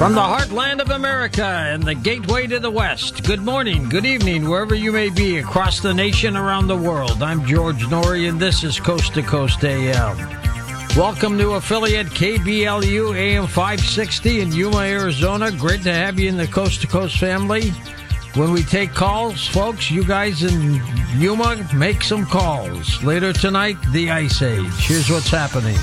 From the heartland of America and the gateway to the West, good morning, good evening, wherever you may be across the nation, around the world. I'm George Noory, and this is Coast to Coast AM. Welcome to affiliate KBLU AM 560 in Yuma, Arizona. Great to have you in the Coast to Coast family. When we take calls, folks, you guys in Yuma, make some calls. Later tonight, the Ice Age. Here's what's happening.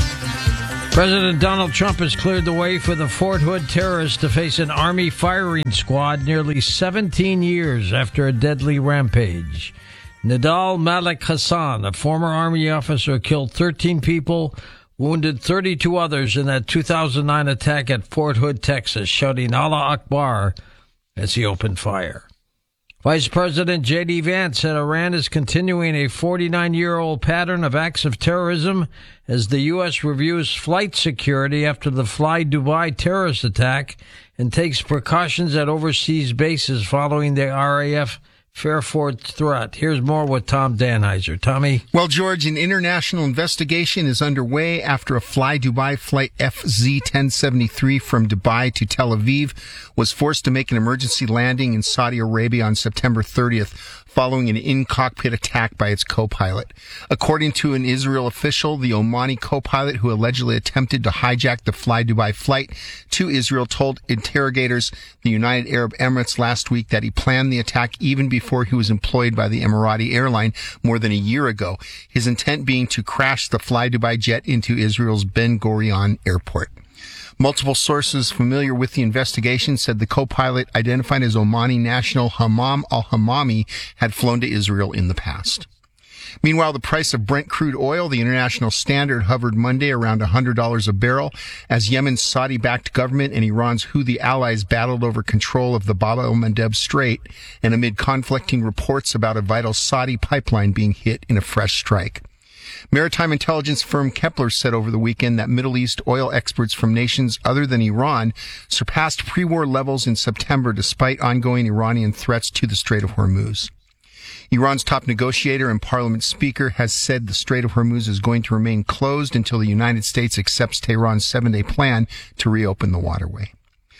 President Donald Trump has cleared the way for the Fort Hood terrorists to face an Army firing squad nearly 17 years after a deadly rampage. Nidal Malik Hassan, a former Army officer, killed 13 people, wounded 32 others in that 2009 attack at Fort Hood, Texas, shouting Allah Akbar as he opened fire. Vice President J.D. Vance said Iran is continuing a 49-year-old pattern of acts of terrorism as the U.S. reviews flight security after the Fly Dubai terrorist attack and takes precautions at overseas bases following the RAF Fairford threat. Here's more with Tom Danheiser. Tommy? Well, George, an international investigation is underway after a Fly Dubai flight FZ-1073 from Dubai to Tel Aviv was forced to make an emergency landing in Saudi Arabia on September 30th, following an in-cockpit attack by its co-pilot. According to an Israel official, the Omani co-pilot who allegedly attempted to hijack the Fly Dubai flight to Israel told interrogators the United Arab Emirates last week that he planned the attack even before he was employed by the Emirati airline more than a year ago, his intent being to crash the Fly Dubai jet into Israel's Ben Gurion airport. Multiple sources familiar with the investigation said the co-pilot, identified as Omani national Hammam al-Hammami, had flown to Israel in the past. Meanwhile, the price of Brent crude oil, the international standard, hovered Monday around $100 a barrel as Yemen's Saudi-backed government and Iran's Houthi allies battled over control of the Bab el-Mandeb Strait and amid conflicting reports about a vital Saudi pipeline being hit in a fresh strike. Maritime intelligence firm Kepler said over the weekend that Middle East oil exports from nations other than Iran surpassed pre-war levels in September despite ongoing Iranian threats to the Strait of Hormuz. Iran's top negotiator and parliament speaker has said the Strait of Hormuz is going to remain closed until the United States accepts Tehran's 7-day plan to reopen the waterway.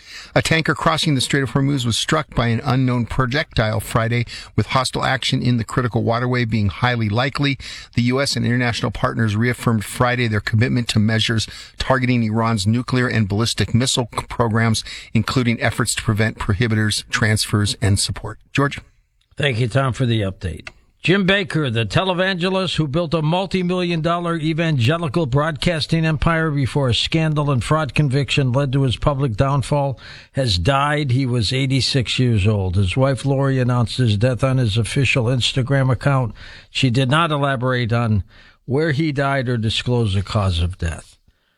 A tanker crossing the Strait of Hormuz was struck by an unknown projectile Friday, with hostile action in the critical waterway being highly likely. The U.S. and international partners reaffirmed Friday their commitment to measures targeting Iran's nuclear and ballistic missile programs, including efforts to prevent prohibitors, transfers, and support. George? Thank you, Tom, for the update. Jim Baker, the televangelist who built a multi-million-dollar evangelical broadcasting empire before a scandal and fraud conviction led to his public downfall, has died. He was 86 years old. His wife, Lori, announced his death on his official Instagram account. She did not elaborate on where he died or disclose the cause of death.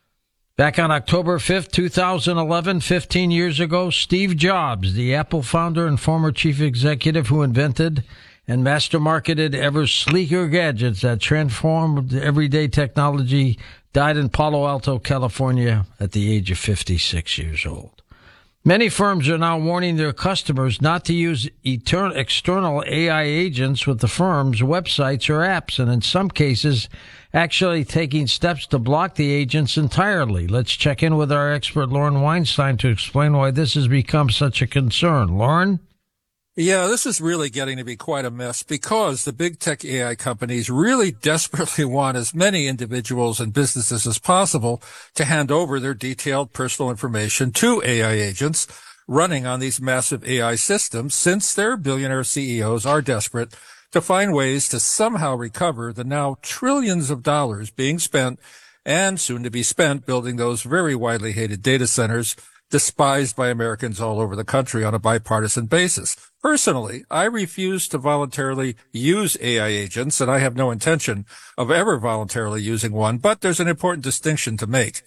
Back on October 5th, 2011, 15 years ago, Steve Jobs, the Apple founder and former chief executive who invented and master-marketed ever sleeker gadgets that transformed everyday technology, died in Palo Alto, California at the age of 56 years old. Many firms are now warning their customers not to use external AI agents with the firm's websites or apps, and in some cases, actually taking steps to block the agents entirely. Let's check in with our expert, Lauren Weinstein, to explain why this has become such a concern. Lauren? Yeah, this is really getting to be quite a mess because the big tech AI companies really desperately want as many individuals and businesses as possible to hand over their detailed personal information to AI agents running on these massive AI systems, since their billionaire CEOs are desperate to find ways to somehow recover the now trillions of dollars being spent and soon to be spent building those very widely hated data centers despised by Americans all over the country on a bipartisan basis. Personally, I refuse to voluntarily use AI agents, and I have no intention of ever voluntarily using one, but there's an important distinction to make.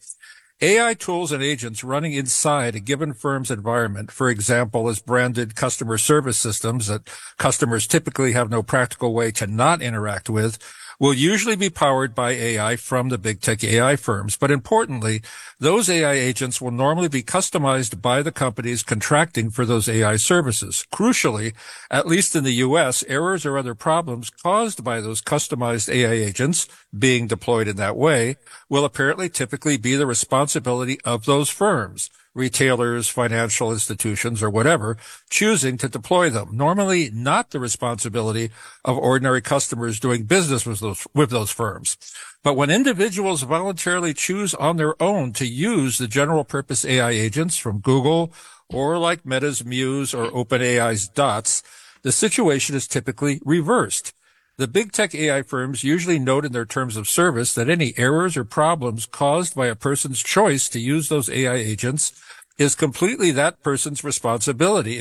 AI tools and agents running inside a given firm's environment, for example, as branded customer service systems that customers typically have no practical way to not interact with, will usually be powered by AI from the big tech AI firms. But importantly, those AI agents will normally be customized by the companies contracting for those AI services. Crucially, at least in the U.S., errors or other problems caused by those customized AI agents being deployed in that way will apparently typically be the responsibility of those firms. retailers, financial institutions, or whatever, choosing to deploy them. Normally not the responsibility of ordinary customers doing business with those firms. But when individuals voluntarily choose on their own to use the general purpose AI agents from Google or like Meta's Muse or OpenAI's Dots, the situation is typically reversed. The big tech AI firms usually note in their terms of service that any errors or problems caused by a person's choice to use those AI agents is completely that person's responsibility,